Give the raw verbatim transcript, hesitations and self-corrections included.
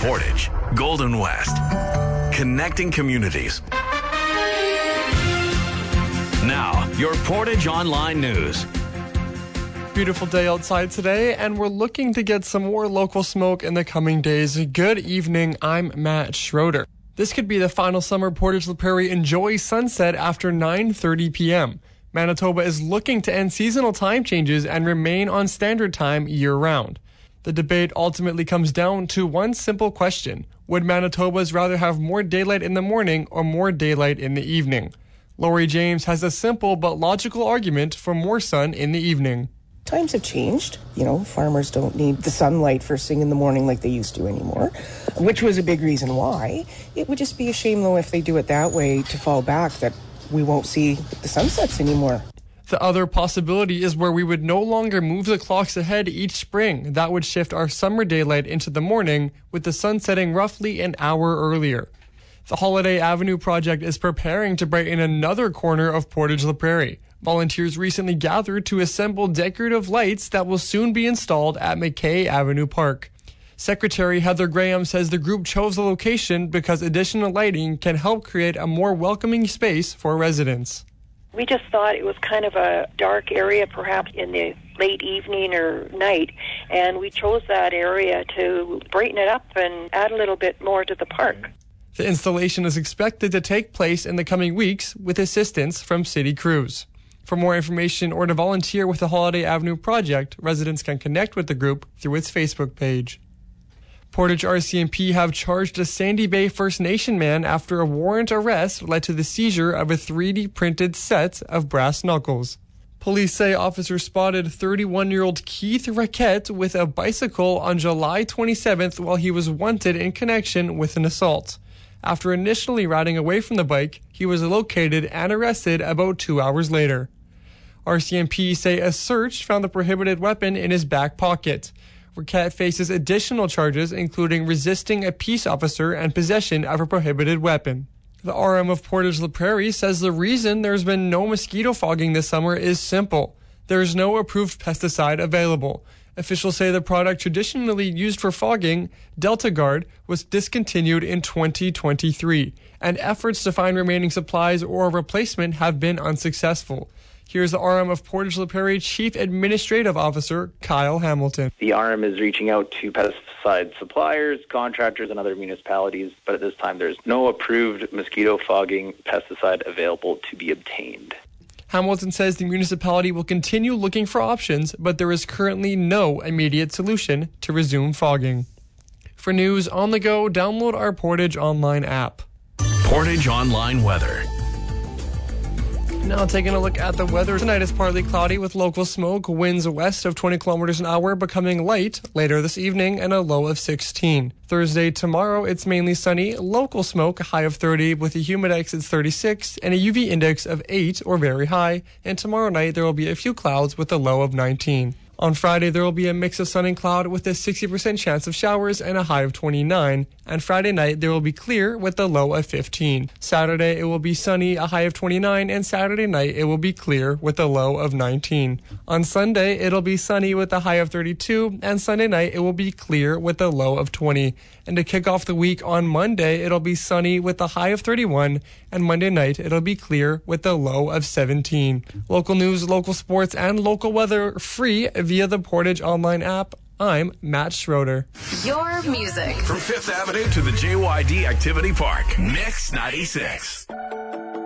Portage, Golden West. Connecting communities. Now, your Portage Online News. Beautiful day outside today, and we're looking to get some more local smoke in the coming days. Good evening, I'm Matt Schroeder. This could be the final summer Portage La Prairie enjoys sunset after nine thirty p.m. Manitoba is looking to end seasonal time changes and remain on standard time year-round. The debate ultimately comes down to one simple question. Would Manitobans rather have more daylight in the morning or more daylight in the evening? Lori James has a simple but logical argument for more sun in the evening. Times have changed. You know, farmers don't need the sunlight first thing in the morning like they used to anymore, which was a big reason why. It would just be a shame, though, if they do it that way to fall back, that we won't see the sunsets anymore. The other possibility is where we would no longer move the clocks ahead each spring. That would shift our summer daylight into the morning, with the sun setting roughly an hour earlier. The Holiday Avenue project is preparing to brighten another corner of Portage La Prairie. Volunteers recently gathered to assemble decorative lights that will soon be installed at McKay Avenue Park. Secretary Heather Graham says the group chose the location because additional lighting can help create a more welcoming space for residents. We just thought it was kind of a dark area, perhaps in the late evening or night, and we chose that area to brighten it up and add a little bit more to the park. The installation is expected to take place in the coming weeks with assistance from city crews. For more information or to volunteer with the Holiday Avenue project, residents can connect with the group through its Facebook page. Portage R C M P have charged a Sandy Bay First Nation man after a warrant arrest led to the seizure of a three D printed set of brass knuckles. Police say officers spotted thirty-one-year-old Keith Raquette with a bicycle on July twenty-seventh while he was wanted in connection with an assault. After initially riding away from the bike, he was located and arrested about two hours later. R C M P say a search found the prohibited weapon in his back pocket. Raquette faces additional charges, including resisting a peace officer and possession of a prohibited weapon. The R M of Portage La Prairie says the reason there's been no mosquito fogging this summer is simple. There is no approved pesticide available. Officials say the product traditionally used for fogging, Delta Guard, was discontinued in twenty twenty-three, and efforts to find remaining supplies or a replacement have been unsuccessful. Here's the R M of Portage La Prairie Chief Administrative Officer Kyle Hamilton. The R M is reaching out to pesticide suppliers, contractors, and other municipalities, but at this time there's no approved mosquito fogging pesticide available to be obtained. Hamilton says the municipality will continue looking for options, but there is currently no immediate solution to resume fogging. For news on the go, download our Portage Online app. Portage Online weather. Now taking a look at the weather. Tonight is partly cloudy with local smoke, winds west of twenty kilometers an hour, becoming light later this evening, and a low of sixteen. Thursday, tomorrow, it's mainly sunny, local smoke, a high of thirty, with a humidex at thirty-six, and a U V index of eight or very high. And tomorrow night, there will be a few clouds with a low of nineteen. On Friday, there will be a mix of sun and cloud with a sixty percent chance of showers and a high of twenty-nine. And Friday night, there will be clear with a low of fifteen. Saturday, it will be sunny, a high of twenty-nine, and Saturday night, it will be clear with a low of nineteen. On Sunday, it'll be sunny with a high of thirty-two, and Sunday night, it will be clear with a low of twenty. And to kick off the week on Monday, it'll be sunny with a high of thirty-one, and Monday night, it'll be clear with a low of seventeen. Local news, local sports, and local weather free via the Portage Online app. I'm Matt Schroeder. Your music. From Fifth Avenue to the J Y D Activity Park. Mix ninety-six.